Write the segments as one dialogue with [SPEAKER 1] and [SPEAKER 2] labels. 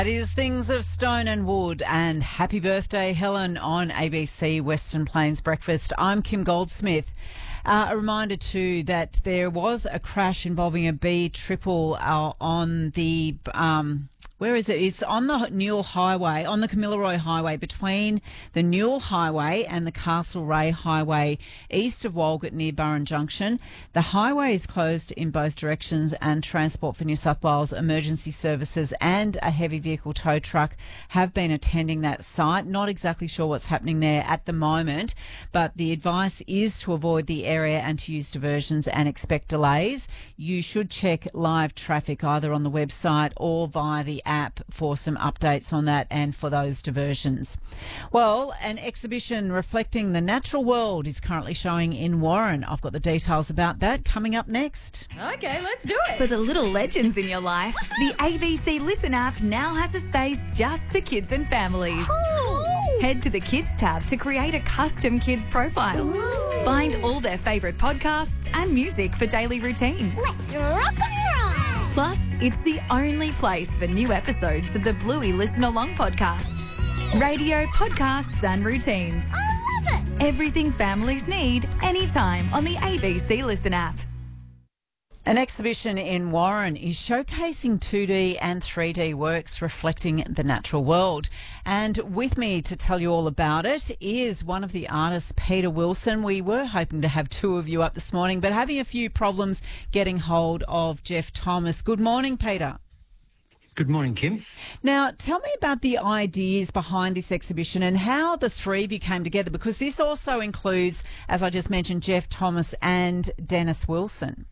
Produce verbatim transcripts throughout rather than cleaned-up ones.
[SPEAKER 1] It is Things of Stone and Wood, and happy birthday, Helen, on A B C Western Plains Breakfast. I'm Kim Goldsmith. Uh, a reminder too that there was a crash involving a B triple uh, on the um, where is it? It's on the Newell Highway, on the Kamilaroi Highway, between the Newell Highway and the Castlereagh Highway, east of Walgett near Burren Junction. The highway is closed in both directions, and Transport for New South Wales Emergency Services and a heavy vehicle tow truck have been attending that site. Not exactly sure what's happening there at the moment, but the advice is to avoid the area and to use diversions and expect delays. You should check live traffic either on the website or via the app for some updates on that and for those diversions. Well, an exhibition reflecting the natural world is currently showing in Warren. I've got the details about that coming up next.
[SPEAKER 2] Okay, let's do it.
[SPEAKER 3] For the little legends in your life, the A B C Listen app now has a space just for kids and families. Ooh. Head to the Kids tab to create a custom kids profile. Ooh. Find all their favourite podcasts and music for daily routines.
[SPEAKER 4] Let's rock and roll!
[SPEAKER 3] Plus, it's the only place for new episodes of the Bluey Listen Along podcast. Radio, podcasts and routines.
[SPEAKER 4] I love it!
[SPEAKER 3] Everything families need, anytime on the A B C Listen app.
[SPEAKER 1] An exhibition in Warren is showcasing two D and three D works reflecting the natural world. And with me to tell you all about it is one of the artists, Peter Wilson. We were hoping to have two of you up this morning, but having a few problems getting hold of Jeff Thomas. Good morning, Peter.
[SPEAKER 5] Good morning, Kim.
[SPEAKER 1] Now, tell me about the ideas behind this exhibition and how the three of you came together, because this also includes, as I just mentioned, Jeff Thomas and Dennis Wilson.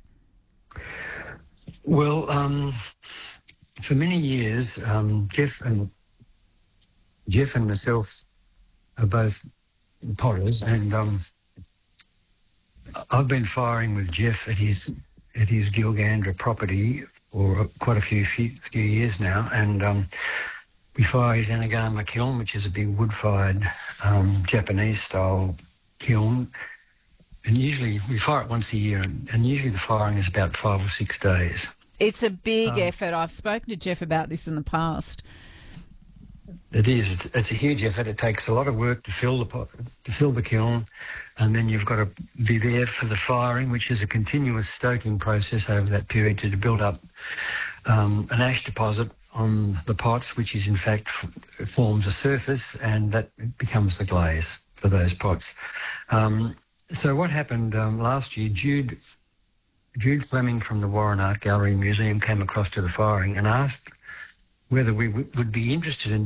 [SPEAKER 5] Well, um, for many years, um, Jeff and Jeff and myself are both potters, and um, I've been firing with Jeff at his at his Gilgandra property for quite a few few, few years now, and um, we fire his Anagama kiln, which is a big wood-fired um, Japanese-style kiln. And usually we fire it once a year, and, and usually the firing is about five or six days.
[SPEAKER 1] It's a big
[SPEAKER 5] um,
[SPEAKER 1] effort. I've spoken to Jeff about this in the past.
[SPEAKER 5] It is. It's, it's a huge effort. It takes a lot of work to fill the pot, to fill the kiln, and then you've got to be there for the firing, which is a continuous stoking process over that period to build up um, an ash deposit on the pots, which is in fact f- forms a surface, and that becomes the glaze for those pots. Um, So what happened um, last year, Jude Jude Fleming from the Warren Art Gallery Museum came across to the firing and asked whether we w- would be interested in